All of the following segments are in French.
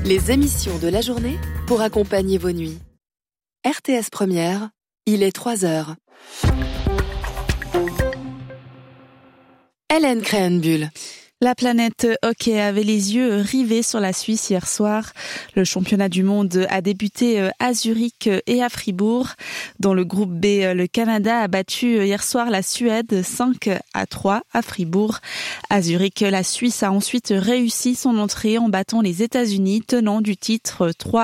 Les émissions de la journée pour accompagner vos nuits. RTS Première, il est 3h. Hélène Créhenbuhl. La planète hockey avait les yeux rivés sur la Suisse hier soir. Le championnat du monde a débuté à Zurich et à Fribourg. Dans le groupe B, le Canada a battu hier soir la Suède 5-3 à Fribourg. À Zurich, la Suisse a ensuite réussi son entrée en battant les États-Unis, tenants du titre 3-1.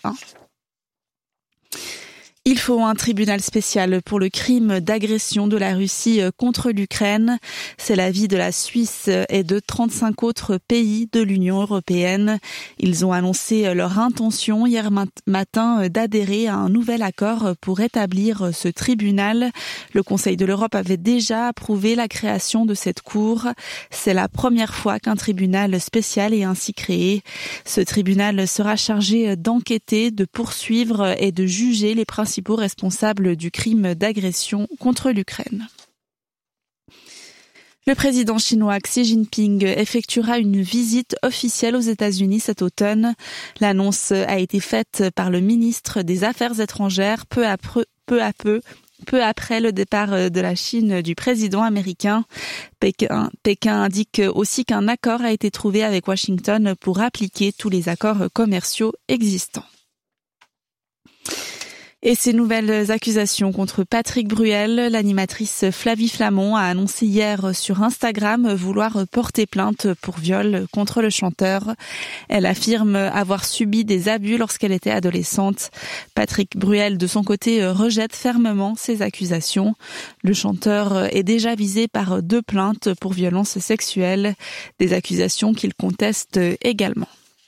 Il faut un tribunal spécial pour le crime d'agression de la Russie contre l'Ukraine. C'est l'avis de la Suisse et de 35 autres pays de l'Union européenne. Ils ont annoncé leur intention hier matin d'adhérer à un nouvel accord pour établir ce tribunal. Le Conseil de l'Europe avait déjà approuvé la création de cette cour. C'est la première fois qu'un tribunal spécial est ainsi créé. Ce tribunal sera chargé d'enquêter, de poursuivre et de juger les principaux responsables du crime d'agression contre l'Ukraine. Le président chinois Xi Jinping effectuera une visite officielle aux États-Unis cet automne. L'annonce a été faite par le ministre des Affaires étrangères peu après le départ de la Chine du président américain. Pékin indique aussi qu'un accord a été trouvé avec Washington pour appliquer tous les accords commerciaux existants. Et ces nouvelles accusations contre Patrick Bruel, l'animatrice Flavie Flament a annoncé hier sur Instagram vouloir porter plainte pour viol contre le chanteur. Elle affirme avoir subi des abus lorsqu'elle était adolescente. Patrick Bruel, de son côté, rejette fermement ces accusations. Le chanteur est déjà visé par 2 plaintes pour violences sexuelles, des accusations qu'il conteste également.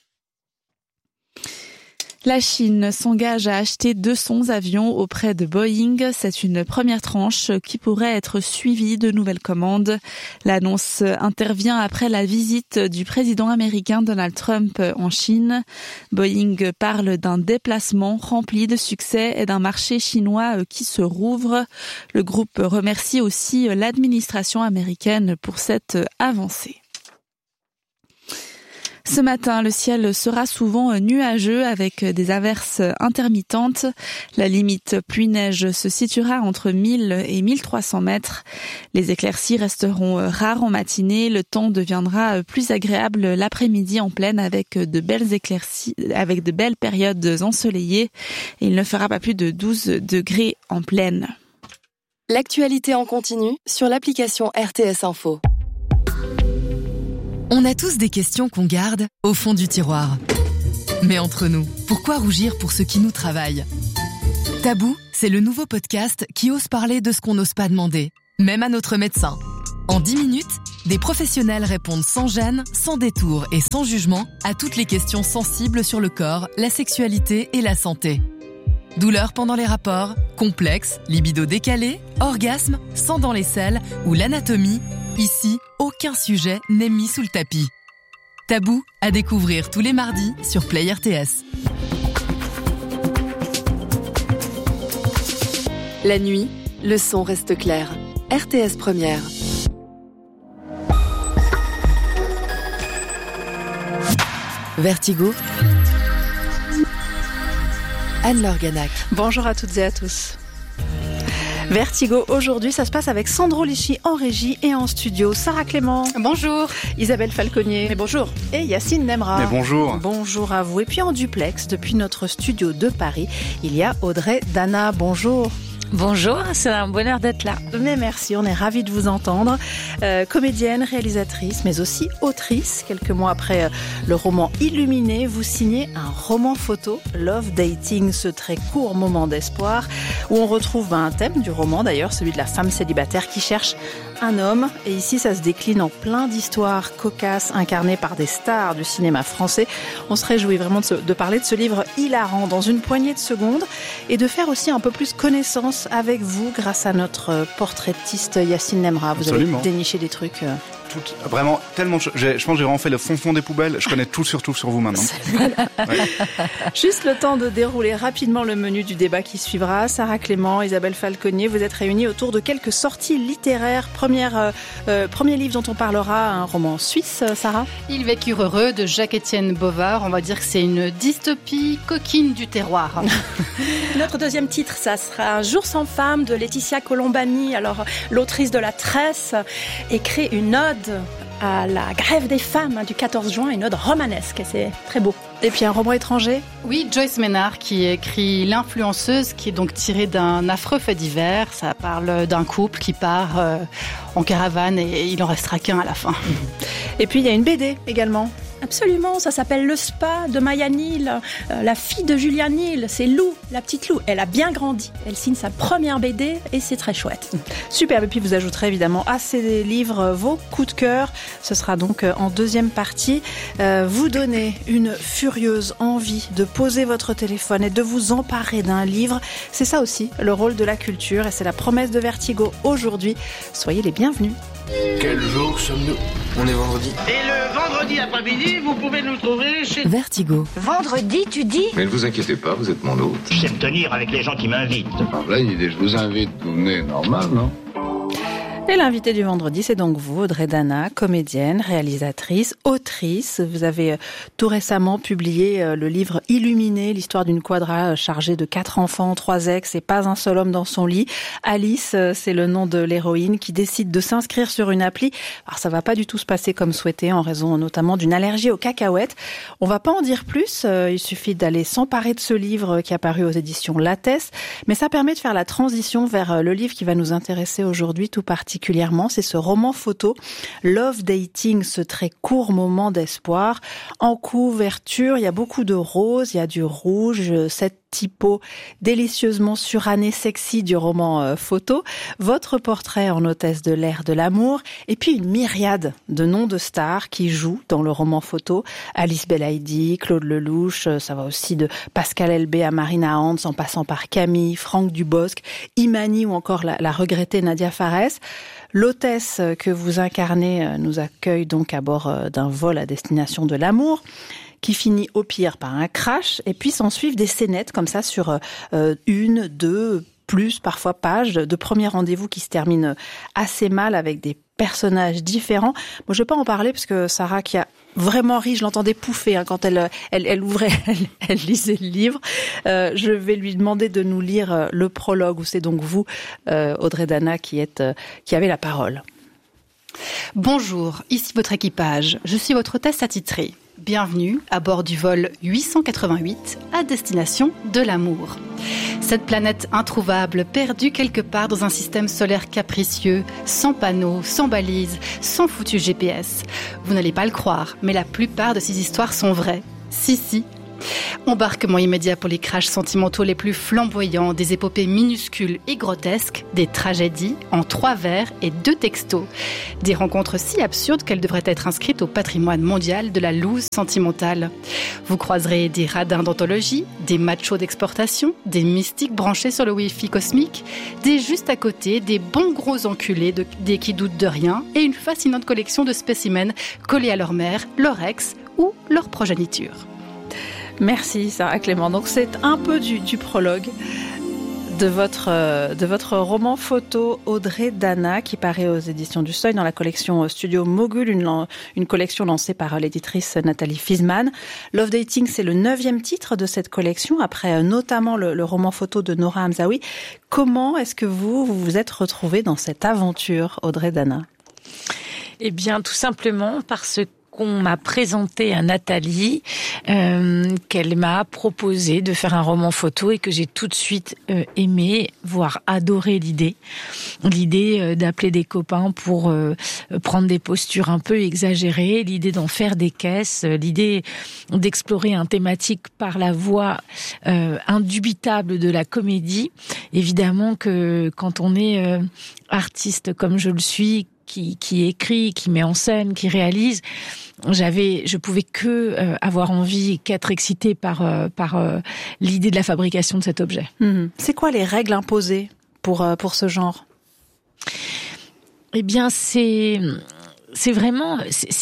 La Chine s'engage à acheter 200 avions auprès de Boeing. C'est une première tranche qui pourrait être suivie de nouvelles commandes. L'annonce intervient après la visite du président américain Donald Trump en Chine. Boeing parle d'un déplacement rempli de succès et d'un marché chinois qui se rouvre. Le groupe remercie aussi l'administration américaine pour cette avancée. Ce matin, le ciel sera souvent nuageux avec des averses intermittentes. La limite pluie-neige se situera entre 1000 et 1300 mètres. Les éclaircies resteront rares en matinée. Le temps deviendra plus agréable l'après-midi en plaine avec de belles éclaircies, avec de belles périodes ensoleillées. Et il ne fera pas plus de 12 degrés en plaine. L'actualité en continu sur l'application RTS Info. On a tous des questions qu'on garde au fond du tiroir. Mais entre nous, pourquoi rougir pour ce qui nous travaille ? Tabou, c'est le nouveau podcast qui ose parler de ce qu'on n'ose pas demander, même à notre médecin. En 10 minutes, des professionnels répondent sans gêne, sans détour et sans jugement à toutes les questions sensibles sur le corps, la sexualité et la santé. Douleurs pendant les rapports, complexes, libido décalé, orgasme, sang dans les selles ou l'anatomie, ici, aucun sujet n'est mis sous le tapis. Tabou à découvrir tous les mardis sur Play RTS. La nuit, le son reste clair. RTS Première. Vertigo. Anne-Laure Ganac. Bonjour à toutes et à tous. Vertigo, aujourd'hui, ça se passe avec Sandro Lichy en régie et en studio. Sarah Clément. Bonjour. Isabelle Falconier. Mais bonjour. Et Yacine Nemra. Mais bonjour. Bonjour à vous. Et puis en duplex, depuis notre studio de Paris, il y a Audrey Dana. Bonjour. Bonjour, c'est un bonheur d'être là. Mais merci, on est ravis de vous entendre. Comédienne, réalisatrice, mais aussi autrice. Quelques mois après le roman Illuminé, vous signez un roman photo, Love Dating, ce très court moment d'espoir, où on retrouve un thème du roman d'ailleurs, celui de la femme célibataire qui cherche un homme. Et ici, ça se décline en plein d'histoires cocasses incarnées par des stars du cinéma français. On se réjouit vraiment de parler de ce livre hilarant dans une poignée de secondes et de faire aussi un peu plus connaissance avec vous grâce à notre portraitiste Yacine Nemra. Vous Absolument. avez déniché des trucs vraiment tellement. Je pense que j'ai vraiment fait le fond des poubelles. Je connais tout sur vous maintenant. Ouais. Juste le temps de dérouler rapidement le menu du débat qui suivra. Sarah Clément, Isabelle Falconier, vous êtes réunis autour de quelques sorties littéraires. Premier livre dont on parlera, un roman suisse, Sarah. Ils vécurent heureux de Jacques-Étienne Bovard. On va dire que c'est une dystopie coquine du terroir. Notre deuxième titre, ça sera Un jour sans femme de Laetitia Colombani. Alors, l'autrice de La Tresse écrit une ode à la grève des femmes du 14 juin, une ode romanesque. Et c'est très beau. Et puis un roman étranger ? Oui, Joyce Maynard qui écrit L'influenceuse, qui est donc tiré d'un affreux fait divers. Ça parle d'un couple qui part en caravane et il en restera qu'un à la fin. Et puis il y a une BD également. Absolument, ça s'appelle Le Spa de Maya Neal, la fille de Julia Neal, c'est Lou, la petite Lou. Elle a bien grandi, elle signe sa première BD et c'est très chouette. Superbe, et puis vous ajouterez évidemment à ces livres vos coups de cœur. Ce sera donc en deuxième partie. Vous donnez une furieuse envie de poser votre téléphone et de vous emparer d'un livre. C'est ça aussi le rôle de la culture et c'est la promesse de Vertigo aujourd'hui. Soyez les bienvenus. Quel jour sommes-nous ? On est vendredi. Et le vendredi après-midi, vous pouvez nous trouver chez... Vertigo. Vendredi, tu dis ? Mais ne vous inquiétez pas, vous êtes mon hôte. Je sais me tenir avec les gens qui m'invitent. Là, l'idée, je vous invite, vous venez normal, non ? Et l'invité du vendredi, c'est donc vous, Audrey Dana, comédienne, réalisatrice, autrice. Vous avez tout récemment publié le livre Illuminé, l'histoire d'une quadra chargée de 4 enfants, 3 ex et pas un seul homme dans son lit. Alice, c'est le nom de l'héroïne qui décide de s'inscrire sur une appli. Alors ça va pas du tout se passer comme souhaité en raison notamment d'une allergie aux cacahuètes. On va pas en dire plus, il suffit d'aller s'emparer de ce livre qui est apparu aux éditions Lattès, mais ça permet de faire la transition vers le livre qui va nous intéresser aujourd'hui tout particulièrement. C'est ce roman photo Love Dating, ce très court moment d'espoir. En couverture, il y a beaucoup de roses, il y a du rouge, cette typo délicieusement surannée sexy du roman photo, votre portrait en hôtesse de l'air de l'amour, et puis une myriade de noms de stars qui jouent dans le roman photo. Alice Belaïdi, Claude Lelouch, ça va aussi de Pascal Elbé à Marina Hans, en passant par Camille, Franck Dubosc, Imani ou encore la regrettée Nadia Fares. L'hôtesse que vous incarnez nous accueille donc à bord d'un vol à destination de l'amour, qui finit au pire par un crash, et puis s'en suivent des scénettes comme ça sur 1, 2, plus parfois pages de premier rendez-vous qui se terminent assez mal avec des personnages différents. Moi, je vais pas en parler parce que Sarah, qui a vraiment ri, je l'entendais pouffer quand elle ouvrait, elle lisait le livre. Je vais lui demander de nous lire le prologue, où c'est donc vous, Audrey Dana, qui avez la parole. Bonjour, ici votre équipage. Je suis votre hôtesse attitrée. Bienvenue à bord du vol 888 à destination de l'amour. Cette planète introuvable, perdue quelque part dans un système solaire capricieux, sans panneaux, sans balises, sans foutu GPS. Vous n'allez pas le croire, mais la plupart de ces histoires sont vraies. Si. Embarquement immédiat pour les crashs sentimentaux les plus flamboyants, des épopées minuscules et grotesques, des tragédies en 3 vers et 2 textos. Des rencontres si absurdes qu'elles devraient être inscrites au patrimoine mondial de la loose sentimentale. Vous croiserez des radins d'anthologie, des machos d'exportation, des mystiques branchés sur le Wi-Fi cosmique, des juste à côté, des bons gros enculés des qui doutent de rien et une fascinante collection de spécimens collés à leur mère, leur ex ou leur progéniture. Merci Sarah Clément. Donc c'est un peu du prologue de votre roman photo Audrey Dana qui paraît aux éditions du Seuil dans la collection Studio Mogul, une collection lancée par l'éditrice Nathalie Fiesman. Love Dating, c'est le 9e titre de cette collection, après notamment le roman photo de Nora Hamzaoui. Comment est-ce que vous vous êtes retrouvée dans cette aventure, Audrey Dana ? Eh bien, tout simplement parce qu'on m'a présenté à Nathalie, qu'elle m'a proposé de faire un roman photo et que j'ai tout de suite aimé, voire adoré l'idée d'appeler des copains pour prendre des postures un peu exagérées, l'idée d'en faire des caisses, l'idée d'explorer un thématique par la voie indubitable de la comédie. Évidemment que quand on est artiste comme je le suis, qui écrit, qui met en scène, qui réalise, je pouvais que avoir envie, qu'être excitée par l'idée de la fabrication de cet objet. C'est quoi les règles imposées pour ce genre ? Eh bien, c'est vraiment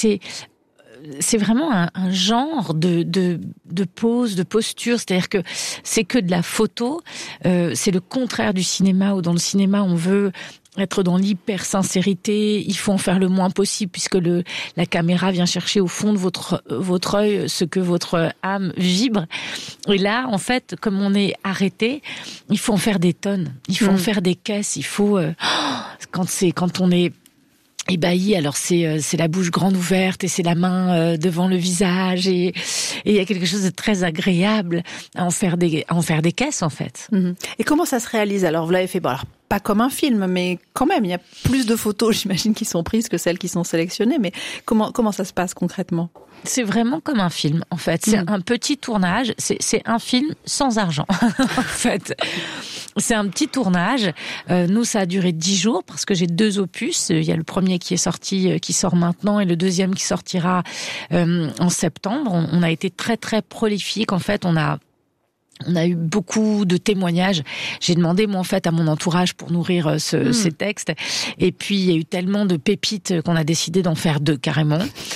un genre de pose, de posture. C'est-à-dire que c'est que de la photo. C'est le contraire du cinéma, où dans le cinéma, on veut être dans l'hyper-sincérité. Il faut en faire le moins possible, puisque la caméra vient chercher au fond de votre œil ce que votre âme vibre. Et là, en fait, comme on est arrêté, il faut en faire des tonnes. Il faut en faire des caisses. Il faut... quand on est ébahi, alors c'est la bouche grande ouverte et c'est la main devant le visage, et il y a quelque chose de très agréable à en faire des caisses, en fait. Et comment ça se réalise? Alors, vous l'avez fait, alors pas comme un film, mais quand même, il y a plus de photos, j'imagine, qui sont prises que celles qui sont sélectionnées. Mais comment ça se passe concrètement? C'est vraiment comme un film, en fait. C'est un petit tournage. C'est un film sans argent, en fait. C'est un petit tournage. Nous, ça a duré 10 jours parce que j'ai 2 opus. Il y a le premier qui est sorti, qui sort maintenant, et le deuxième qui sortira en septembre. On a été très, très prolifique. En fait, on a eu beaucoup de témoignages. J'ai demandé, moi, en fait, à mon entourage pour nourrir ces textes. Et puis, il y a eu tellement de pépites qu'on a décidé d'en faire 2, carrément.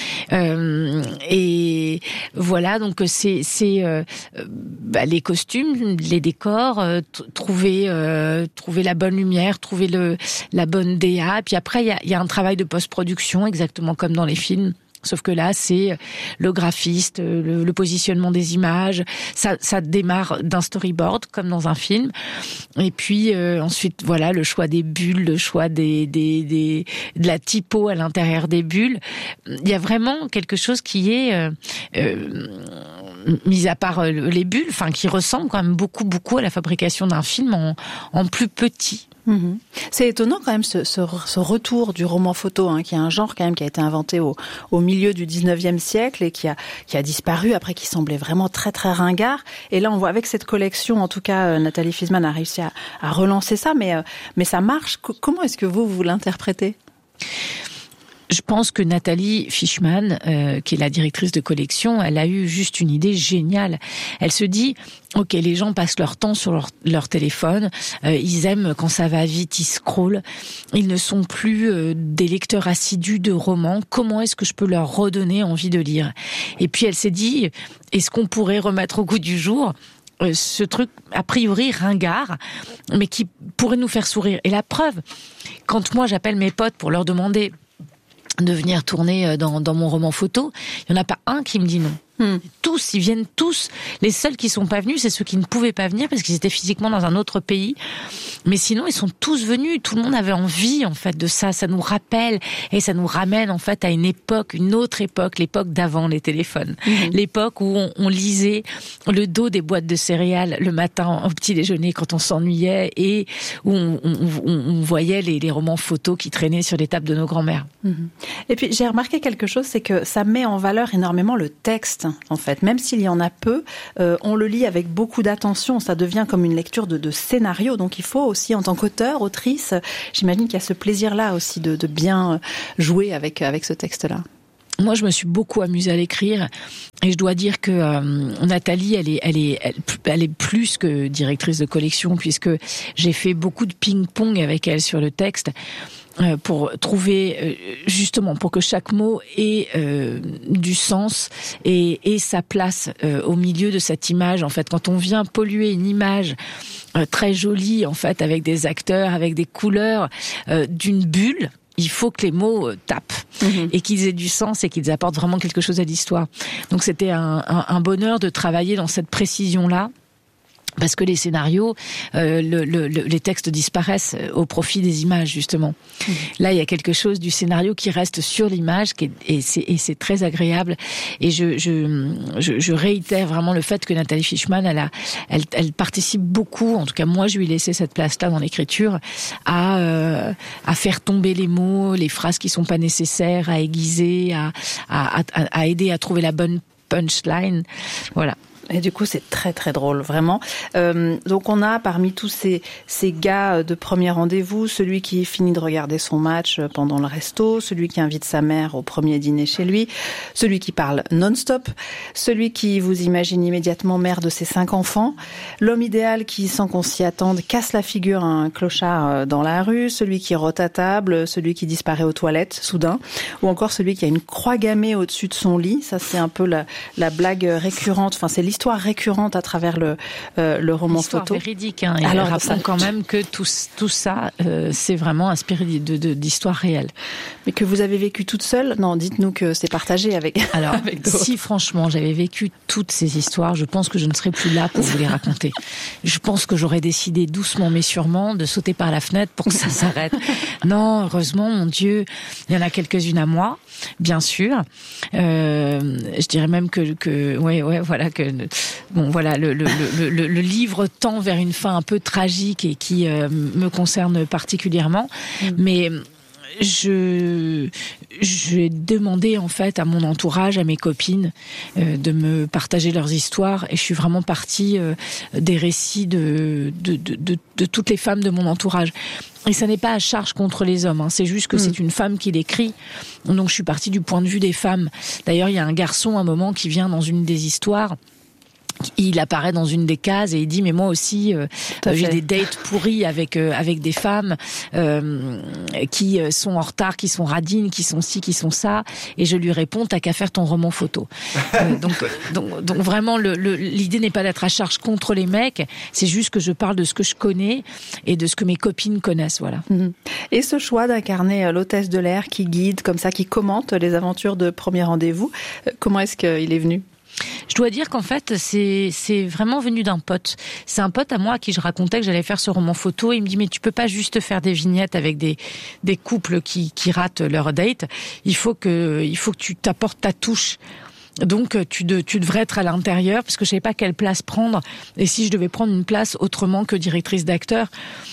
Et voilà, donc c'est les costumes, les décors, trouver la bonne lumière, trouver la bonne DA. Puis après, il y a un travail de post-production, exactement comme dans les films. Sauf que là, c'est le graphiste, le positionnement des images. Ça démarre d'un storyboard, comme dans un film. Et puis ensuite, voilà, le choix des bulles, le choix de la typo à l'intérieur des bulles. Il y a vraiment quelque chose qui est, mis à part les bulles, enfin, qui ressemble quand même beaucoup à la fabrication d'un film en plus petit. C'est étonnant quand même ce retour du roman photo, qui est un genre quand même qui a été inventé au milieu du 19e siècle et qui a disparu après, qui semblait vraiment très très ringard. Et là on voit avec cette collection, en tout cas Nathalie Fiesman a réussi à relancer ça, mais ça marche. Comment est-ce que vous l'interprétez? Je pense que Nathalie Fiesman, qui est la directrice de collection, elle a eu juste une idée géniale. Elle se dit, ok, les gens passent leur temps sur leur téléphone, ils aiment quand ça va vite, ils scrollent, ils ne sont plus des lecteurs assidus de romans. Comment est-ce que je peux leur redonner envie de lire? Et puis elle s'est dit, est-ce qu'on pourrait remettre au goût du jour ce truc a priori ringard, mais qui pourrait nous faire sourire? Et la preuve, quand moi j'appelle mes potes pour leur demander de venir tourner dans mon roman photo, il n'y en a pas un qui me dit non. Tous, ils viennent tous. Les seuls qui sont pas venus, c'est ceux qui ne pouvaient pas venir parce qu'ils étaient physiquement dans un autre pays. Mais sinon, ils sont tous venus. Tout le monde avait envie, en fait, de ça. Ça nous rappelle et ça nous ramène, en fait, à une autre époque, l'époque d'avant les téléphones. L'époque où on lisait le dos des boîtes de céréales le matin au petit déjeuner quand on s'ennuyait, et où on voyait les romans photos qui traînaient sur les tables de nos grands-mères. Et puis, j'ai remarqué quelque chose, c'est que ça met en valeur énormément le texte. En fait, même s'il y en a peu, on le lit avec beaucoup d'attention. Ça devient comme une lecture de scénario. Donc, il faut aussi, en tant qu'auteur, autrice, j'imagine qu'il y a ce plaisir-là aussi de bien jouer avec ce texte-là. Moi, je me suis beaucoup amusée à l'écrire, et je dois dire que Nathalie, elle est plus que directrice de collection, puisque j'ai fait beaucoup de ping-pong avec elle sur le texte. Pour trouver, justement, pour que chaque mot ait du sens et sa place au milieu de cette image. En fait, quand on vient polluer une image très jolie, en fait, avec des acteurs, avec des couleurs, d'une bulle, il faut que les mots tapent et qu'ils aient du sens et qu'ils apportent vraiment quelque chose à l'histoire. Donc c'était un bonheur de travailler dans cette précision-là. Parce que les scénarios, les textes disparaissent au profit des images, justement. Là, il y a quelque chose du scénario qui reste sur l'image, et c'est très agréable. Et je réitère vraiment le fait que Nathalie Fiesman, elle participe beaucoup. En tout cas, moi, je lui ai laissé cette place-là dans l'écriture, à faire tomber les mots, les phrases qui sont pas nécessaires, à aiguiser, à aider à trouver la bonne punchline. Voilà. Et du coup, c'est très très drôle, vraiment. Donc on a parmi tous ces gars de premier rendez-vous, celui qui finit de regarder son match pendant le resto, celui qui invite sa mère au premier dîner chez lui, celui qui parle non-stop, celui qui vous imagine immédiatement mère de ses 5 enfants, l'homme idéal qui, sans qu'on s'y attende, casse la figure à un clochard dans la rue, celui qui rote à table, celui qui disparaît aux toilettes soudain, ou encore celui qui a une croix gammée au-dessus de son lit. Ça, c'est un peu la blague récurrente, enfin c'est l'histoire récurrente à travers le roman l'histoire photo. Véridique, hein. Et alors, rappelons quand même que tout ça, c'est vraiment inspiré d'histoires réelles. Mais que vous avez vécu toute seule? Non, dites-nous que c'est partagé avec. Alors, avec d'autres. Si franchement j'avais vécu toutes ces histoires, je pense que je ne serais plus là pour vous les raconter. Je pense que j'aurais décidé doucement mais sûrement de sauter par la fenêtre pour que ça s'arrête. Non, heureusement, mon Dieu, il y en a quelques-unes à moi, bien sûr. Je dirais même que voilà que bon voilà le livre tend vers une fin un peu tragique et qui me concerne particulièrement, mais j'ai demandé en fait à mon entourage, à mes copines, de me partager leurs histoires, et je suis vraiment partie des récits de toutes les femmes de mon entourage. Et ça n'est pas à charge contre les hommes, hein. C'est juste que c'est une femme qui l'écrit. Donc je suis partie du point de vue des femmes. D'ailleurs, il y a un garçon à un moment qui vient dans une des histoires. Il apparaît dans une des cases et il dit mais moi aussi j'ai des dates pourries avec des femmes qui sont en retard, qui sont radines, qui sont ci, qui sont ça, et je lui réponds t'as qu'à faire ton roman photo. Donc vraiment l'idée n'est pas d'être à charge contre les mecs, c'est juste que je parle de ce que je connais et de ce que mes copines connaissent, voilà. Et ce choix d'incarner l'hôtesse de l'air qui guide comme ça, qui commente les aventures de premier rendez-vous, comment est-ce qu'il est venu? Je dois dire qu'en fait, c'est vraiment venu d'un pote. C'est un pote à moi à qui je racontais que j'allais faire ce roman photo. Il me dit, mais tu peux pas juste faire des vignettes avec des couples qui ratent leur date. Il faut que tu t'apportes ta touche. Donc tu devrais être à l'intérieur, parce que je savais pas quelle place prendre. Et si je devais prendre une place autrement que directrice d'acteur,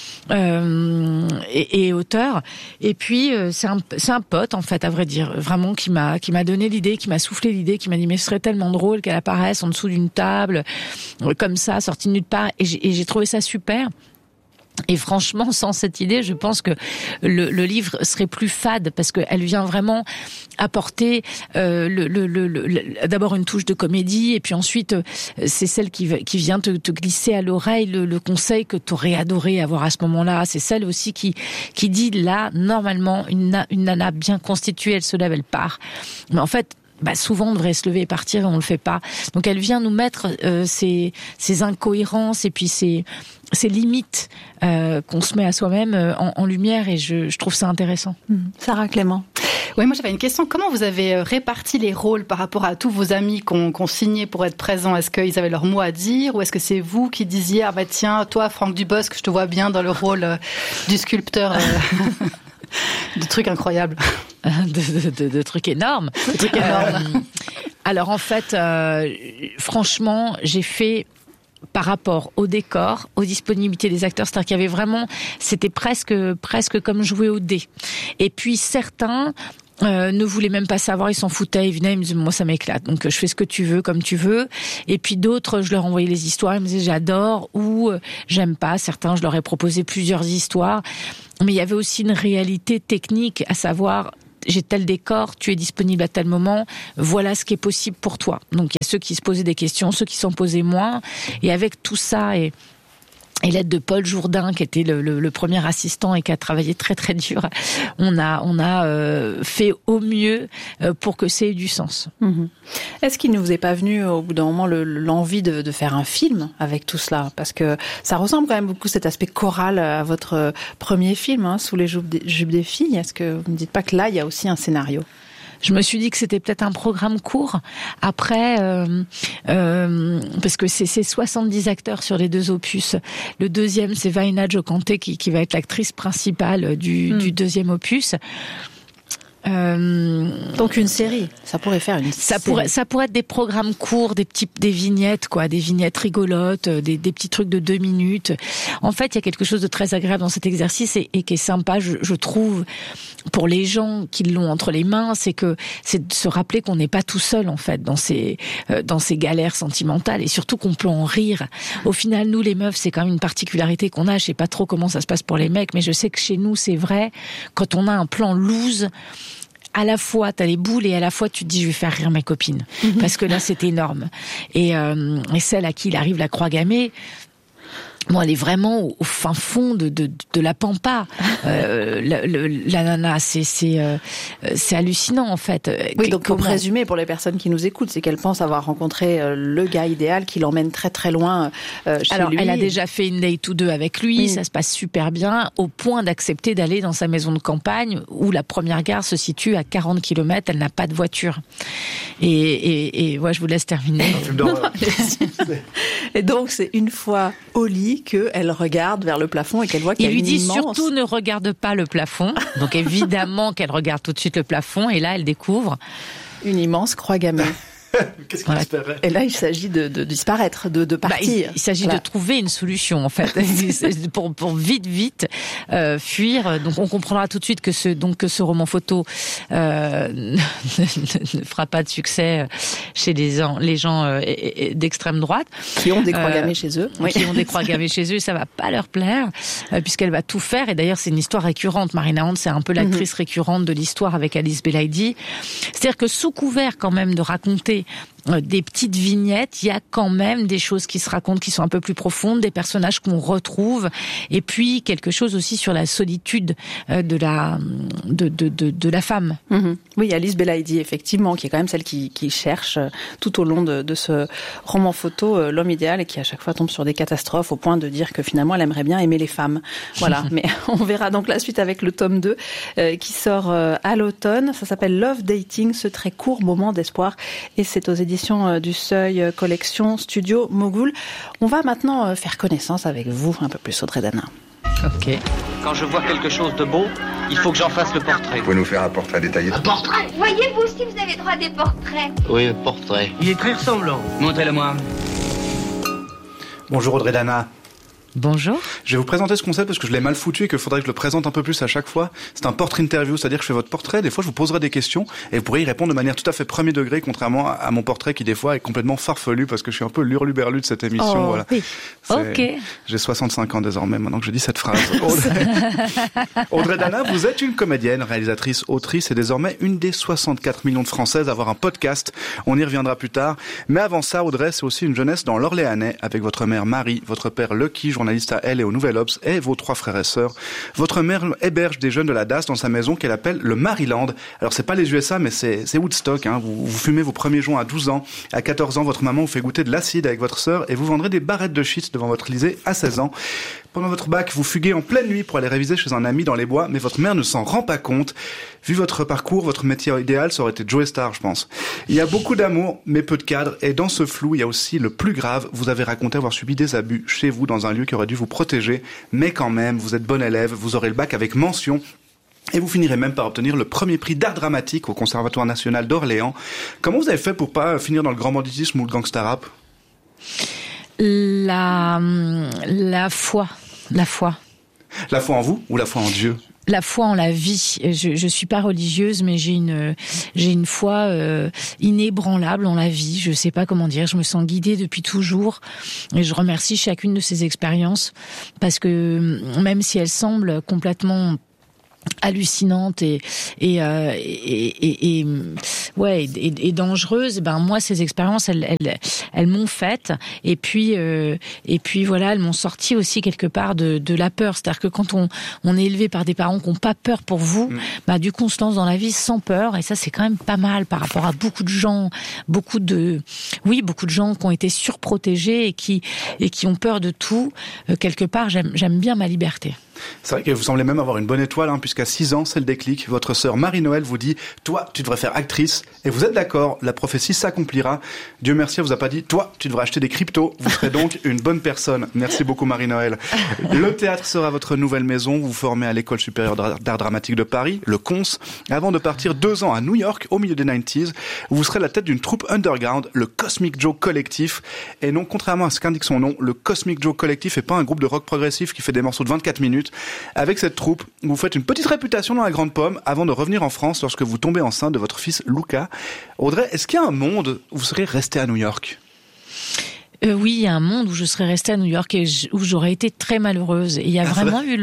et auteur. Et puis c'est un pote en fait, à vrai dire, vraiment qui m'a donné l'idée, qui m'a soufflé l'idée, qui m'a dit mais ce serait tellement drôle qu'elle apparaisse en dessous d'une table comme ça, sortie de nulle part, et j'ai trouvé ça super. Et franchement, sans cette idée, je pense que le livre serait plus fade, parce qu'elle vient vraiment apporter d'abord une touche de comédie, et puis ensuite c'est celle qui vient te glisser à l'oreille le conseil que t'aurais adoré avoir à ce moment-là. C'est celle aussi qui dit là, normalement, une nana bien constituée, elle se lève, elle part. Mais en fait, souvent on devrait se lever et partir, et on le fait pas. Donc elle vient nous mettre ces incohérences et puis ces limites qu'on se met à soi-même en lumière, et je trouve ça intéressant. Sarah Clément. Oui, moi j'avais une question. Comment vous avez réparti les rôles par rapport à tous vos amis qu'on signait pour être présents? Est-ce qu'ils avaient leur mot à dire, ou est-ce que c'est vous qui disiez tiens, toi Franck Dubosc, je te vois bien dans le rôle du sculpteur de trucs incroyables, de trucs énormes. De trucs énormes. Alors en fait, franchement, j'ai fait par rapport au décor, aux disponibilités des acteurs, c'est-à-dire qu'il y avait vraiment, c'était presque comme jouer au dé. Et puis certains ne voulaient même pas savoir, ils s'en foutaient, ils venaient, ils me disaient moi ça m'éclate, donc je fais ce que tu veux, comme tu veux. Et puis d'autres, je leur envoyais les histoires, ils me disaient j'adore ou j'aime pas. Certains, je leur ai proposé plusieurs histoires, mais il y avait aussi une réalité technique, à savoir j'ai tel décor, tu es disponible à tel moment, voilà ce qui est possible pour toi. Donc il y a ceux qui se posaient des questions, ceux qui s'en posaient moins, et avec tout ça et l'aide de Paul Jourdain, qui était le premier assistant et qui a travaillé très très dur, on a fait au mieux pour que ça ait du sens. Est-ce qu'il ne vous est pas venu au bout d'un moment l'envie de faire un film avec tout cela? Parce que ça ressemble quand même beaucoup, cet aspect choral, à votre premier film, Sous les jupes des filles. Est-ce que vous ne dites pas que là il y a aussi un scénario? Je me suis dit que c'était peut-être un programme court. Après, parce que c'est 70 acteurs sur les 2 opus. Le deuxième, c'est Vaina Jokante qui va être l'actrice principale du deuxième opus. Donc une série, ça pourrait faire une série. Ça pourrait être des programmes courts, des vignettes, quoi, des vignettes rigolotes, des petits trucs de 2 minutes. En fait, il y a quelque chose de très agréable dans cet exercice et qui est sympa, je trouve, pour les gens qui l'ont entre les mains, c'est de se rappeler qu'on n'est pas tout seul, en fait, dans ces galères sentimentales et surtout qu'on peut en rire. Au final, nous, les meufs, c'est quand même une particularité qu'on a. Je sais pas trop comment ça se passe pour les mecs, mais je sais que chez nous, c'est vrai. Quand on a un plan loose, à la fois t'as les boules et à la fois tu te dis je vais faire rire mes copines parce que là c'est énorme et celle à qui il arrive la croix gammée, bon, elle est vraiment au fin fond de la pampa. La nana, c'est hallucinant en fait. Oui, donc pour résumer pour les personnes qui nous écoutent, c'est qu'elle pense avoir rencontré le gars idéal qui l'emmène très très loin chez lui. Elle a déjà fait une date ou deux avec lui, ça se passe super bien, au point d'accepter d'aller dans sa maison de campagne où la première gare se situe à 40 km, elle n'a pas de voiture. Et ouais, je vous laisse terminer. Et donc c'est une fois au lit qu'elle regarde vers le plafond et qu'elle voit qu'il y a une immense... Il lui dit surtout ne regarde pas le plafond. Donc évidemment qu'elle regarde tout de suite le plafond et là elle découvre une immense croix gammée. Qu'est-ce qu'il espérait ? Et là, il s'agit de disparaître, de partir. Il s'agit de trouver une solution, en fait, pour vite fuir. Donc, on comprendra tout de suite que ce roman photo ne fera pas de succès chez les gens d'extrême droite qui ont des croix gammées chez eux. Oui. Qui ont des croix gammées chez eux, ça va pas leur plaire puisqu'elle va tout faire. Et d'ailleurs, c'est une histoire récurrente. Marina Hand, c'est un peu l'actrice récurrente de l'histoire avec Alice Belaïdi. C'est-à-dire que sous couvert quand même de raconter des petites vignettes, il y a quand même des choses qui se racontent qui sont un peu plus profondes, des personnages qu'on retrouve, et puis quelque chose aussi sur la solitude de la femme. Oui, Alice Belaïdi, effectivement, qui est quand même celle qui cherche tout au long de ce roman photo l'homme idéal et qui à chaque fois tombe sur des catastrophes au point de dire que finalement elle aimerait bien aimer les femmes. Voilà, mais on verra donc la suite avec le tome 2 qui sort à l'automne. Ça s'appelle Love Dating, ce très court moment d'espoir, et c'est aux éditions du Seuil, collection Studio Mogul. On va maintenant faire connaissance avec vous un peu plus, Audrey Dana. Ok. Quand je vois quelque chose de beau, il faut que j'en fasse le portrait. Vous pouvez nous faire un portrait détaillé ? Un portrait ? Voyez, vous aussi, vous avez droit à des portraits. Oui, un portrait. Il est très ressemblant. Montrez-le-moi. Bonjour Audrey Dana. Bonjour. Je vais vous présenter ce concept parce que je l'ai mal foutu et qu'il faudrait que je le présente un peu plus à chaque fois. C'est un portrait interview, c'est-à-dire que je fais votre portrait, des fois je vous poserai des questions et vous pourrez y répondre de manière tout à fait premier degré, contrairement à mon portrait qui des fois est complètement farfelu parce que je suis un peu l'hurluberlu de cette émission. Voilà. Oui. Ok. J'ai 65 ans désormais maintenant que je dis cette phrase. Audrey Dana, vous êtes une comédienne, réalisatrice, autrice et désormais une des 64 millions de Françaises à avoir un podcast. On y reviendra plus tard. Mais avant ça, Audrey, c'est aussi une jeunesse dans l'Orléanais avec votre mère Marie, votre père Lucky, journaliste à Elle et au Nouvel Obs, et vos 3 frères et sœurs. Votre mère héberge des jeunes de la DAS dans sa maison qu'elle appelle le Maryland. Alors c'est pas les USA, mais c'est Woodstock. Hein. Vous fumez vos premiers joints à 12 ans. À 14 ans, votre maman vous fait goûter de l'acide avec votre sœur et vous vendrez des barrettes de shit devant votre lycée à 16 ans. Pendant votre bac, vous fuguez en pleine nuit pour aller réviser chez un ami dans les bois, mais votre mère ne s'en rend pas compte. Vu votre parcours, votre métier idéal, ça aurait été Joey Star, je pense. Il y a beaucoup d'amour, mais peu de cadre, et dans ce flou, il y a aussi le plus grave. Vous avez raconté avoir subi des abus chez vous dans un lieu qui aurait dû vous protéger, mais quand même, vous êtes bon élève, vous aurez le bac avec mention. Et vous finirez même par obtenir le premier prix d'art dramatique au Conservatoire national d'Orléans. Comment vous avez fait pour pas finir dans le grand banditisme ou le gangsta rap ? La foi. La foi. La foi en vous ou la foi en Dieu ? La foi en la vie. Je suis pas religieuse, mais j'ai une foi inébranlable en la vie. Je sais pas comment dire. Je me sens guidée depuis toujours. Et je remercie chacune de ces expériences parce que même si elles semblent complètement hallucinante et dangereuse, ben moi ces expériences elles m'ont faite et puis voilà, elles m'ont sorti aussi quelque part de la peur. C'est-à-dire que quand on est élevé par des parents qui n'ont pas peur pour vous, bah du coup on se lance dans la vie sans peur, et ça c'est quand même pas mal par rapport à beaucoup de gens qui ont été surprotégés et qui ont peur de tout. Quelque part j'aime bien ma liberté. C'est vrai que vous semblez même avoir une bonne étoile, puisqu'à 6 ans, c'est le déclic. Votre sœur Marie-Noël vous dit « Toi, tu devrais faire actrice ». Et vous êtes d'accord, la prophétie s'accomplira. Dieu merci, elle vous a pas dit « Toi, tu devrais acheter des cryptos ». Vous serez donc une bonne personne. Merci beaucoup Marie-Noël. Le théâtre sera votre nouvelle maison. Vous vous formez à l'École supérieure d'art dramatique de Paris, le CONS, avant de partir 2 ans à New York, au milieu des 90s, où vous serez la tête d'une troupe underground, le Cosmic Joe Collectif. Et non, contrairement à ce qu'indique son nom, le Cosmic Joe Collectif est pas un groupe de rock progressif qui fait des morceaux de 24 minutes. Avec cette troupe, vous faites une petite réputation dans la Grande Pomme avant de revenir en France lorsque vous tombez enceinte de votre fils Luca. Audrey, est-ce qu'il y a un monde où vous serez restée à New York ? Oui, il y a un monde où je serais restée à New York et où j'aurais été très malheureuse. Et il y a vraiment eu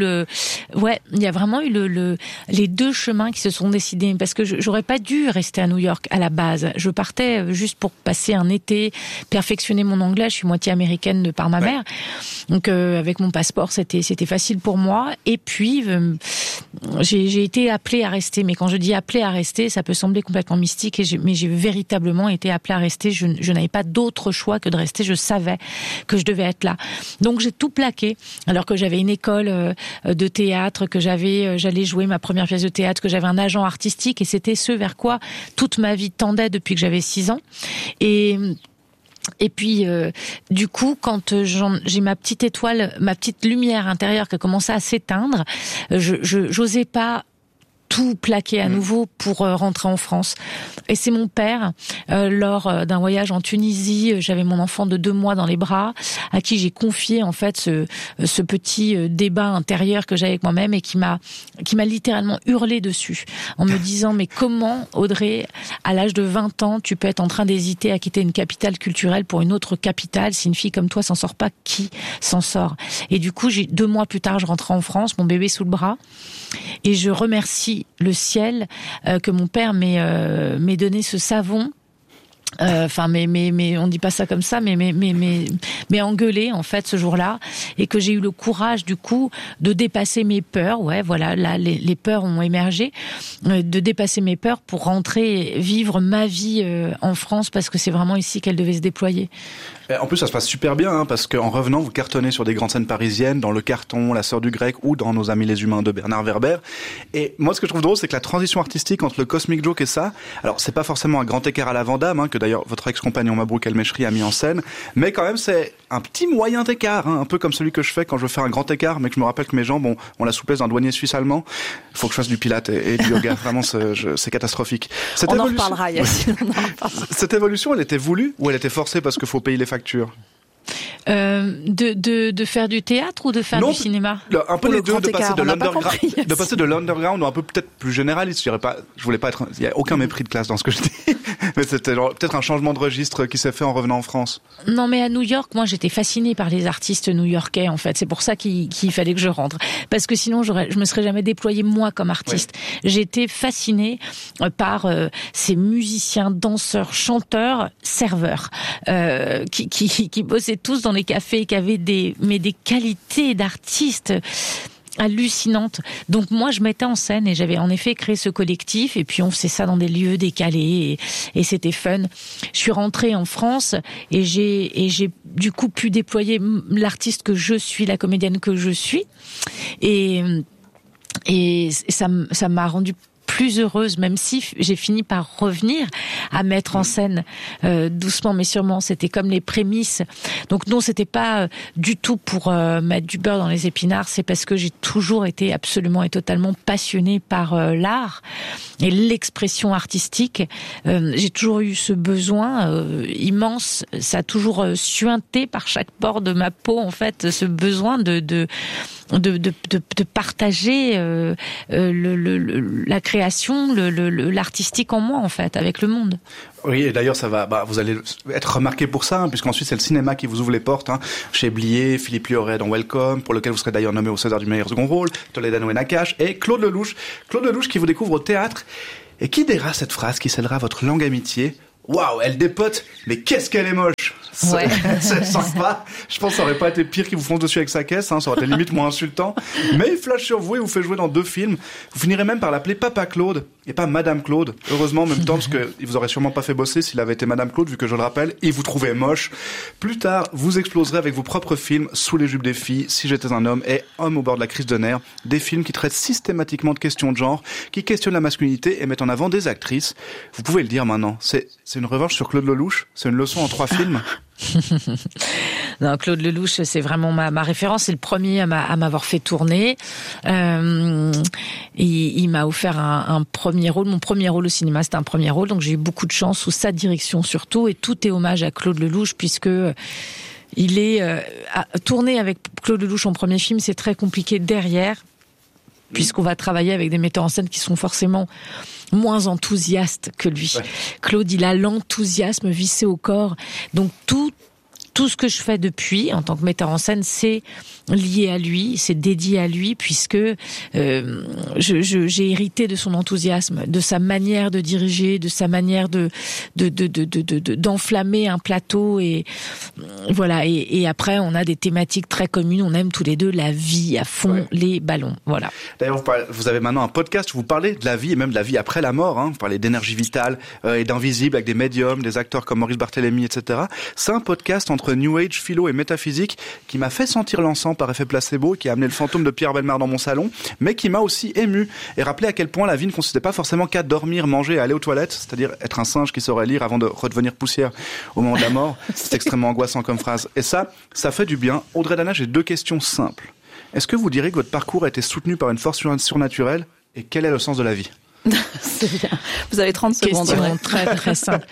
les deux chemins qui se sont décidés, parce que j'aurais pas dû rester à New York à la base. Je partais juste pour passer un été, perfectionner mon anglais. Je suis moitié américaine de par ma mère, donc avec mon passeport, c'était facile pour moi. Et puis j'ai été appelée à rester. Mais quand je dis appelée à rester, ça peut sembler complètement mystique. Mais j'ai véritablement été appelée à rester. Je n'avais pas d'autre choix que de rester. Je savais que je devais être là. Donc j'ai tout plaqué, alors que j'avais une école de théâtre, que j'allais jouer ma première pièce de théâtre, que j'avais un agent artistique, et c'était ce vers quoi toute ma vie tendait depuis que j'avais 6 ans. Et puis, du coup, quand j'ai ma petite étoile, ma petite lumière intérieure qui a commencé à s'éteindre, j'osais pas tout plaquer à nouveau pour rentrer en France. Et c'est mon père, lors d'un voyage en Tunisie, j'avais mon enfant de 2 mois dans les bras, à qui j'ai confié en fait ce petit débat intérieur que j'avais avec moi-même, et qui m'a littéralement hurlé dessus, en me disant « Mais comment, Audrey, à l'âge de 20 ans, tu peux être en train d'hésiter à quitter une capitale culturelle pour une autre capitale? Si une fille comme toi s'en sort pas, qui s'en sort ?» Et du coup, 2 mois plus tard, je rentrais en France, mon bébé sous le bras, et je remercie le ciel que mon père m'ait donné ce savon. Mais on dit pas ça comme ça, mais engueulé en fait ce jour-là, et que j'ai eu le courage du coup de dépasser mes peurs. Ouais, voilà, là les peurs ont émergé, de dépasser mes peurs pour rentrer vivre ma vie en France, parce que c'est vraiment ici qu'elle devait se déployer. En plus, ça se passe super bien, parce qu'en revenant, vous cartonnez sur des grandes scènes parisiennes, dans Le Carton, La Sœur du Grec, ou dans Nos Amis les Humains de Bernard Werber. Et moi, ce que je trouve drôle, c'est que la transition artistique entre le Cosmic Joke et ça, alors c'est pas forcément un grand écart à la Van Damme, que d'ailleurs votre ex-compagnon Mabrouk El-Meshri a mis en scène, mais quand même c'est un petit moyen d'écart, un peu comme celui que je fais quand je veux faire un grand écart, mais que je me rappelle que mes jambes ont la souplesse d'un douanier suisse allemand. Il faut que je fasse du pilates et du yoga. Vraiment, c'est catastrophique. On en reparlera, Yacine. Cette évolution, elle était voulue ou elle était forcée parce qu'il faut payer les factures? De faire du théâtre ou de faire du cinéma? Un peu les deux, de passer de l'underground ou un peu peut-être plus généraliste. Je voulais pas être, il y a aucun mépris de classe dans ce que je dis. Mais c'était peut-être un changement de registre qui s'est fait en revenant en France. Non, mais à New York, moi, j'étais fascinée par les artistes new-yorkais, en fait. C'est pour ça qu'il fallait que je rentre. Parce que sinon, je me serais jamais déployée, moi, comme artiste. Oui. J'étais fascinée par ces musiciens, danseurs, chanteurs, serveurs, qui bossaient tous dans les cafés, qui avaient des qualités d'artistes hallucinante. Donc moi je mettais en scène, et j'avais en effet créé ce collectif, et puis on faisait ça dans des lieux décalés, et c'était fun. Je suis rentrée en France, et j'ai du coup pu déployer l'artiste que je suis, la comédienne que je suis, et ça m'a rendue plus heureuse, même si j'ai fini par revenir à mettre en scène doucement mais sûrement. C'était comme les prémices. Donc non, c'était pas du tout pour mettre du beurre dans les épinards. C'est parce que j'ai toujours été absolument et totalement passionnée par l'art et l'expression artistique. J'ai toujours eu ce besoin immense. Ça a toujours suinté par chaque pore de ma peau, en fait, ce besoin de partager la création, l'artistique en moi, en fait, avec le monde. Oui, et d'ailleurs, vous allez être remarqué pour ça, puisqu'ensuite c'est le cinéma qui vous ouvre les portes, chez Blier, Philippe Lioré dans Welcome, pour lequel vous serez d'ailleurs nommé au César du meilleur second rôle, Toledano et Nakache, et Claude Lelouch qui vous découvre au théâtre, et qui dira cette phrase qui scellera votre longue amitié. Waouh, elle dépote, mais qu'est-ce qu'elle est moche! Ouais. C'est sympa. Je pense que ça aurait pas été pire qu'il vous fonce dessus avec sa caisse, ça aurait été limite moins insultant. Mais il flash sur vous et vous fait jouer dans 2 films. Vous finirez même par l'appeler Papa Claude. et pas Madame Claude. Heureusement, en même temps, parce que il vous aurait sûrement pas fait bosser s'il avait été Madame Claude, vu que je le rappelle, il vous trouvait moche. Plus tard, vous exploserez avec vos propres films Sous les jupes des filles, Si j'étais un homme et Homme au bord de la crise de nerfs. Des films qui traitent systématiquement de questions de genre, qui questionnent la masculinité et mettent en avant des actrices. Vous pouvez le dire maintenant. C'est une revanche sur Claude Lelouch. C'est une leçon en 3 films. Non, Claude Lelouch, c'est vraiment ma référence. C'est le premier à m'avoir fait tourner. Il m'a offert un premier rôle. Mon premier rôle au cinéma, c'était un premier rôle. Donc j'ai eu beaucoup de chance sous sa direction surtout. Et tout est hommage à Claude Lelouch puisque il est tourné avec Claude Lelouch en premier film. C'est très compliqué derrière puisqu'on va travailler avec des metteurs en scène qui sont forcément moins enthousiastes que lui. Ouais. Claude, il a l'enthousiasme vissé au corps. Donc tout ce que je fais depuis, en tant que metteur en scène, c'est lié à lui, c'est dédié à lui, puisque j'ai hérité de son enthousiasme, de sa manière de diriger, de sa manière d'enflammer un plateau, et voilà. Et après, on a des thématiques très communes. On aime tous les deux la vie à fond, les ballons. Voilà. D'ailleurs, vous avez maintenant un podcast où vous parlez de la vie et même de la vie après la mort. Vous parlez d'énergie vitale et d'invisible avec des médiums, des acteurs comme Maurice Barthélémy, etc. C'est un podcast entre New Age, philo et métaphysique qui m'a fait sentir l'encens par effet placebo, qui a amené le fantôme de Pierre Bellemare dans mon salon, mais qui m'a aussi ému et rappelé à quel point la vie ne consistait pas forcément qu'à dormir, manger et aller aux toilettes, c'est-à-dire être un singe qui saurait lire avant de redevenir poussière au moment de la mort. C'est extrêmement angoissant comme phrase. Et ça fait du bien. Audrey Dana, j'ai 2 questions simples. Est-ce que vous direz que votre parcours a été soutenu par une force surnaturelle, et quel est le sens de la vie? C'est bien. Vous avez 30 secondes. Question très très simple.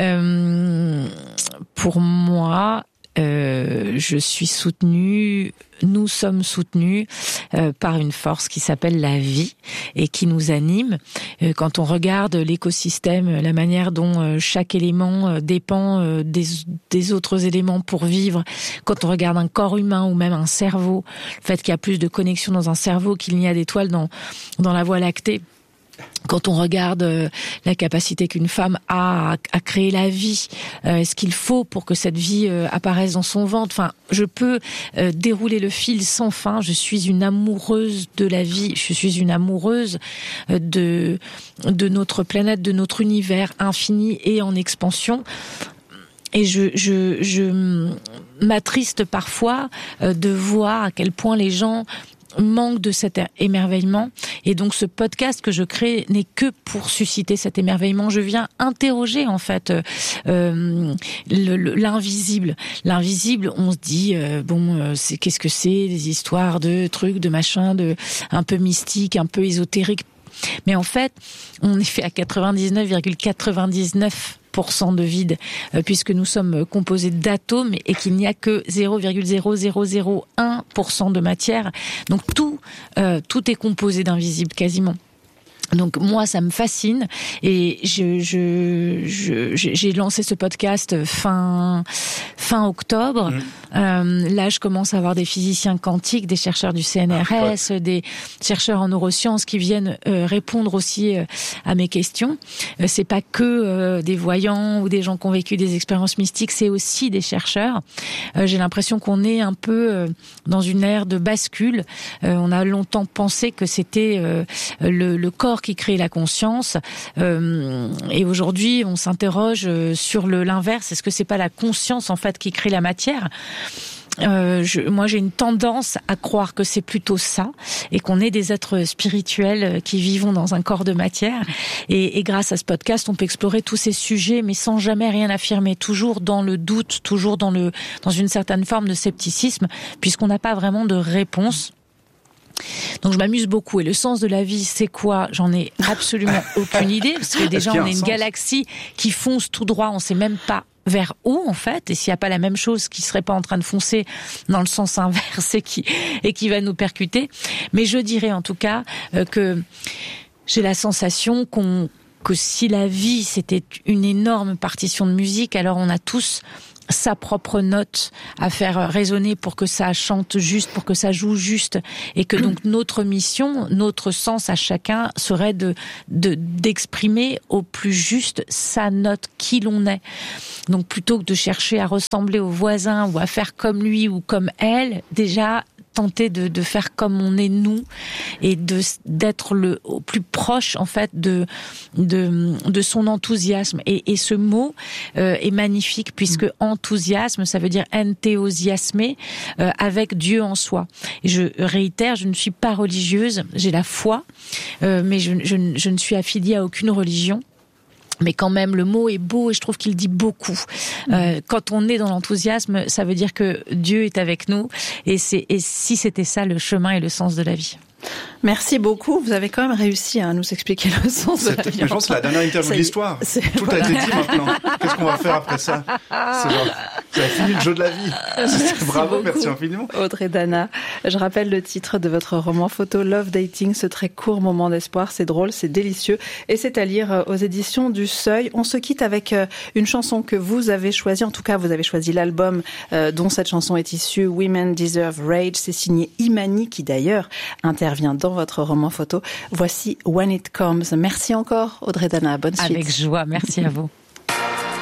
Pour moi, je suis soutenue, nous sommes soutenus par une force qui s'appelle la vie et qui nous anime. Quand on regarde l'écosystème, la manière dont chaque élément dépend des autres éléments pour vivre, quand on regarde un corps humain ou même un cerveau, le fait qu'il y a plus de connexions dans un cerveau qu'il n'y a d'étoiles dans la Voie lactée, quand on regarde la capacité qu'une femme a à créer la vie, ce qu'il faut pour que cette vie apparaisse dans son ventre. Enfin, je peux dérouler le fil sans fin. Je suis une amoureuse de la vie. Je suis une amoureuse de notre planète, de notre univers infini et en expansion. Et je m'attriste parfois de voir à quel point les gens manque de cet émerveillement, et donc ce podcast que je crée n'est que pour susciter cet émerveillement. Je viens interroger en fait l'invisible. L'invisible, on se dit c'est qu'est-ce que c'est, des histoires de trucs, de machins, de un peu mystique, un peu ésotérique. Mais en fait, on est fait à 99,99% de vide, puisque nous sommes composés d'atomes et qu'il n'y a que 0,0001% de matière. Donc tout est composé d'invisible quasiment. Donc moi, ça me fascine, et j'ai lancé ce podcast fin octobre. Là, je commence à avoir des physiciens quantiques, des chercheurs du CNRS, des chercheurs en neurosciences qui viennent répondre aussi à mes questions. C'est pas que des voyants ou des gens qui ont vécu des expériences mystiques, c'est aussi des chercheurs. J'ai l'impression qu'on est un peu dans une ère de bascule. On a longtemps pensé que c'était le corps qui crée la conscience, et aujourd'hui on s'interroge sur l'inverse. Est-ce que c'est pas la conscience en fait qui crée la matière? Moi j'ai une tendance à croire que c'est plutôt ça, et qu'on est des êtres spirituels qui vivons dans un corps de matière, et grâce à ce podcast on peut explorer tous ces sujets, mais sans jamais rien affirmer, toujours dans le doute, toujours dans une certaine forme de scepticisme, puisqu'on n'a pas vraiment de réponse. Donc je m'amuse beaucoup. Et le sens de la vie, c'est quoi? J'en ai absolument aucune idée, parce que déjà on est une galaxie qui fonce tout droit, on sait même pas vers où en fait, et s'il n'y a pas la même chose qui serait pas en train de foncer dans le sens inverse et qui va nous percuter. Mais je dirais en tout cas que j'ai la sensation que si la vie c'était une énorme partition de musique, alors on a tous sa propre note à faire résonner pour que ça chante juste, pour que ça joue juste, et que donc notre mission, notre sens à chacun serait d'exprimer au plus juste sa note, qui l'on est. Donc plutôt que de chercher à ressembler au voisin ou à faire comme lui ou comme elle, déjà tenter de faire comme on est nous et d'être au plus proche en fait de son enthousiasme. Et ce mot est magnifique puisque enthousiasme, ça veut dire enthousiasmer avec Dieu en soi. Et je réitère, je ne suis pas religieuse, j'ai la foi, mais je ne suis affiliée à aucune religion. Mais quand même, le mot est beau et je trouve qu'il dit beaucoup. Quand on est dans l'enthousiasme, ça veut dire que Dieu est avec nous. Et si c'était ça le chemin et le sens de la vie. Merci beaucoup. Vous avez quand même réussi à nous expliquer le sens de la vie. Je pense que c'est la dernière interview de l'histoire. Tout a été dit maintenant. Qu'est-ce qu'on va faire après ça? C'est genre, vous avez fini le jeu de la vie. Bravo, merci infiniment. Audrey Dana, je rappelle le titre de votre roman photo Love Dating, ce très court moment d'espoir. C'est drôle, c'est délicieux et c'est à lire aux éditions du Seuil. On se quitte avec une chanson que vous avez choisie. En tout cas, vous avez choisi l'album dont cette chanson est issue, Women Deserve Rage. C'est signé Imani qui d'ailleurs intervient dans votre roman photo. Voici When It Comes. Merci encore Audrey Dana, bonne suite. Avec joie, merci à vous.